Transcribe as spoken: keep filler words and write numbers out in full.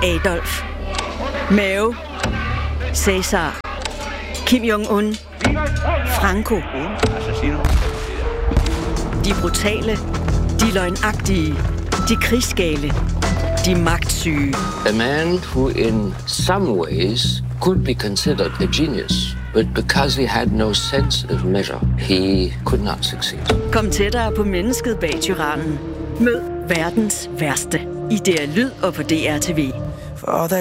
Adolf, Mao, Cæsar, Kim Jong-un, Franco. De brutale, de løgnagtige, de krigsgale, de magtsyge. A man who in some ways could be considered a genius, but because he had no sense of measure, he could not succeed. Kom tættere på mennesket bag tyrannen. Mød verdens værste i D R Lyd og på D R T V. For all that